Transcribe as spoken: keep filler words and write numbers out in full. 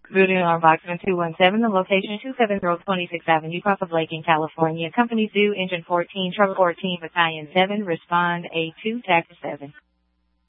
Booting on Boxman two one seven, the location two seven zero twenty-sixth Avenue, Cross of Lake in California. Company due, engine fourteen, trouble fourteen, battalion seven, respond A two, taxi seven.